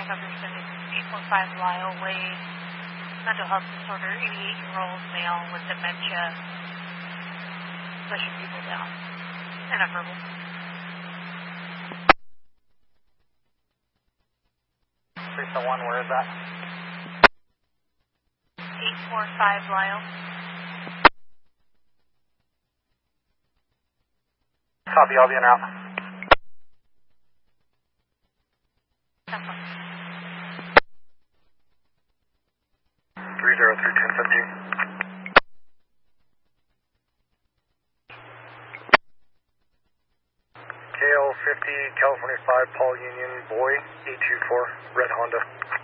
Jefferson, 845 Lyle Way, mental health disorder, 88-year-old male with dementia, pushing people down, and a verbal. 301, where is that? 845 Lyle. Copy, I'll be en route. 303-1015. KL50, California 5, Paul Union, Boy, 824, red Honda.